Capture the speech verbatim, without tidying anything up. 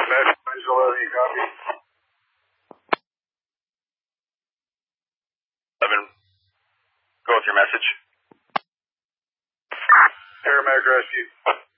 Metro eleven, copy. eleven, go with your message. Paramedic rescue.